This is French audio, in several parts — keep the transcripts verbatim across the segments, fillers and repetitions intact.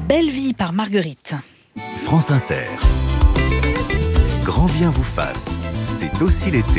Belle vie par Marguerite. France Inter. Grand bien vous fasse, c'est aussi l'été.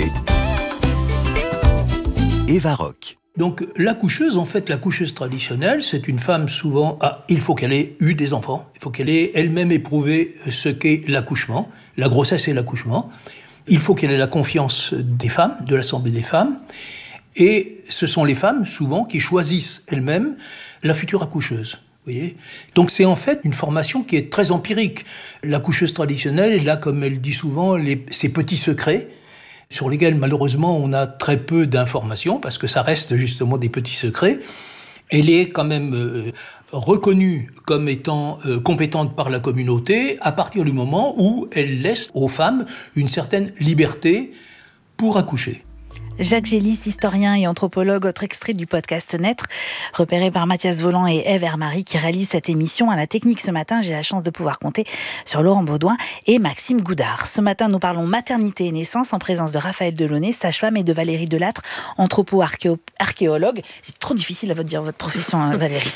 Eva Roch. Donc l'accoucheuse, en fait, l'accoucheuse traditionnelle, c'est une femme souvent... Ah, il faut qu'elle ait eu des enfants, il faut qu'elle ait elle-même éprouvé ce qu'est l'accouchement, la grossesse et l'accouchement. Il faut qu'elle ait la confiance des femmes, de l'Assemblée des femmes. Et ce sont les femmes, souvent, qui choisissent elles-mêmes la future accoucheuse. Vous voyez ? Donc c'est en fait une formation qui est très empirique. L'accoucheuse traditionnelle, elle a, comme elle dit souvent, les, ses petits secrets, sur lesquels malheureusement on a très peu d'informations, parce que ça reste justement des petits secrets. Elle est quand même euh, reconnue comme étant euh, compétente par la communauté à partir du moment où elle laisse aux femmes une certaine liberté pour accoucher. Jacques Gélis, historien et anthropologue, autre extrait du podcast Naître, repéré par Mathias Voland et Ève Hermary qui réalisent cette émission. À la technique ce matin, j'ai la chance de pouvoir compter sur Laurent Baudouin et Maxime Goudard. Ce matin, nous parlons maternité et naissance en présence de Raphaël Delaunay, sage-femme, et de Valérie Delattre, anthropo-archéologue. C'est trop difficile à vous dire votre profession, hein, Valérie.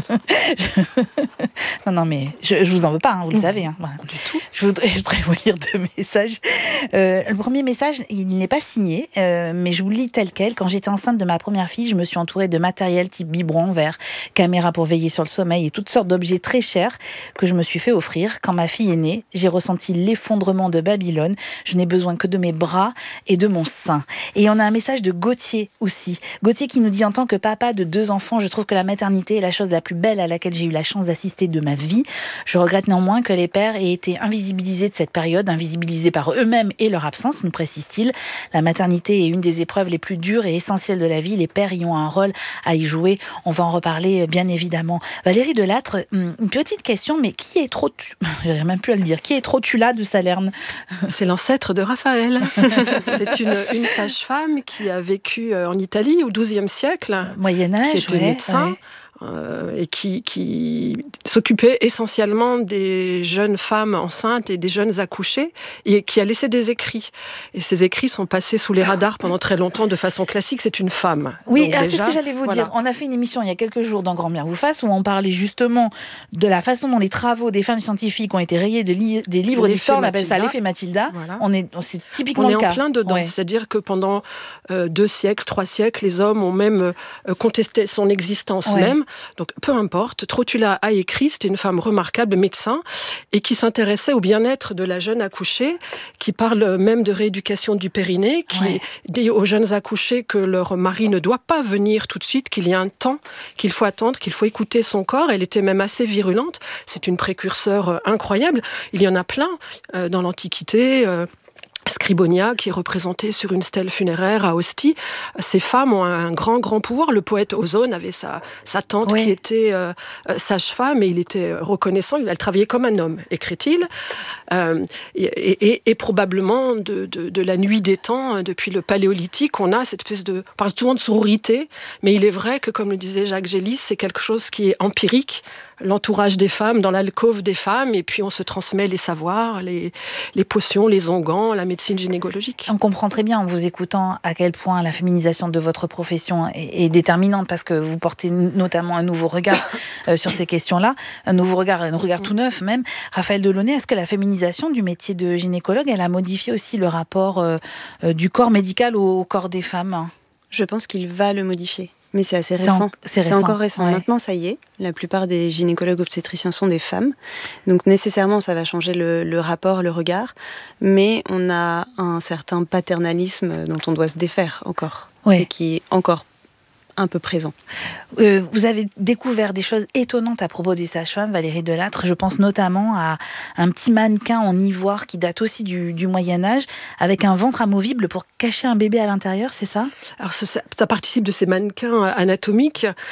non, non, mais je, je vous en veux pas, hein, vous le savez. Hein, voilà. Du tout. Je voudrais, je voudrais vous lire deux messages. Euh, le premier message, il n'est pas signé, euh, mais je vous le lis tel quel. Quand j'étais enceinte de ma première fille, je me suis entourée de matériel type biberon, verre, caméra pour veiller sur le sommeil et toutes sortes d'objets très chers que je me suis fait offrir. Quand ma fille est née, j'ai ressenti l'effondrement de Babylone. Je n'ai besoin que de mes bras et de mon sein. Et on a un message de Gauthier aussi. Gauthier qui nous dit: en tant que papa de deux enfants, je trouve que la maternité est la chose la plus belle à laquelle j'ai eu la chance d'assister de ma vie. Je regrette néanmoins que les pères aient été invisibilisés de cette période, invisibilisés par eux-mêmes et leur absence, nous précise-t-il. La maternité est une des épreuves les plus dures et essentielles de la vie. Les pères y ont un rôle à y jouer. On va en reparler bien évidemment. Valérie Delattre, une petite question, mais qui est trop... Tu... J'arrive même plus à le dire. Qui est Trotula de Salerne ? C'est l'ancêtre de Raphaël. C'est une, une sage-femme qui a vécu en Italie au douzième siècle. Moyen-Âge, qui était ouais, médecin. Ouais. Euh, et qui, qui s'occupait essentiellement des jeunes femmes enceintes et des jeunes accouchées, et qui a laissé des écrits. Et ces écrits sont passés sous les radars pendant très longtemps de façon classique. C'est une femme. Oui, Donc ah, déjà, c'est ce que j'allais vous voilà. dire. On a fait une émission il y a quelques jours dans Grand Bien vous fasse où on parlait justement de la façon dont les travaux des femmes scientifiques ont été rayés de li- des livres d'histoire. On appelle ça l'effet Mathilda. Voilà. On est, c'est typiquement on est le cas. On est en plein dedans. Ouais. C'est-à-dire que pendant euh, deux siècles, trois siècles, les hommes ont même euh, contesté son existence ouais. même. Donc peu importe. Trotula a écrit, c'était une femme remarquable, médecin, et qui s'intéressait au bien-être de la jeune accouchée, qui parle même de rééducation du périnée, qui ouais. dit aux jeunes accouchées que leur mari ne doit pas venir tout de suite, qu'il y a un temps qu'il faut attendre, qu'il faut écouter son corps. Elle était même assez virulente. C'est une précurseur incroyable. Il y en a plein euh, dans l'Antiquité. Euh, Scribonia, qui est représentée sur une stèle funéraire à Ostie. Ces femmes ont un grand, grand pouvoir. Le poète Ozone avait sa, sa tante oui. qui était euh, sage-femme et il était reconnaissant. Elle travaillait comme un homme, écrit-il. Euh, et, et, et probablement de, de, de la nuit des temps, depuis le Paléolithique, on a cette espèce de... On parle souvent de sororité, mais il est vrai que, comme le disait Jacques Gélis, c'est quelque chose qui est empirique. L'entourage des femmes, dans l'alcôve des femmes, et puis on se transmet les savoirs, les, les potions, les onguents, la médecine gynécologique. On comprend très bien en vous écoutant à quel point la féminisation de votre profession est, est déterminante, parce que vous portez notamment un nouveau regard euh, sur ces questions-là, un nouveau regard, un regard tout neuf même. Raphaël Delaunay, est-ce que la féminisation du métier de gynécologue, elle a modifié aussi le rapport euh, euh, du corps médical au, au corps des femmes ? Je pense qu'il va le modifier. Mais c'est assez récent. C'est, en, c'est, récent. c'est encore récent. Ouais. Maintenant, ça y est, la plupart des gynécologues obstétriciens sont des femmes. Donc nécessairement, ça va changer le, le rapport, le regard. Mais on a un certain paternalisme dont on doit se défaire encore. Ouais. Et qui est encore un peu présent. Euh, vous avez découvert des choses étonnantes à propos des sages-femmes, Valérie Delattre. Je pense notamment à un petit mannequin en ivoire qui date aussi du, du Moyen-Âge, avec un ventre amovible pour cacher un bébé à l'intérieur, c'est ça ? Alors ça, ça participe de ces mannequins anatomiques